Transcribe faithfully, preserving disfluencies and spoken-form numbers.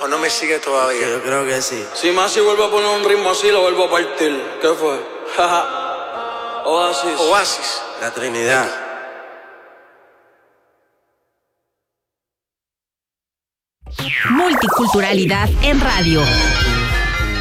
¿O no me sigue todavía? Yo creo que sí. Si Masi vuelve a poner un ritmo así, lo vuelvo a partir. ¿Qué fue? Oasis. Oasis. La Trinidad. Multiculturalidad en radio.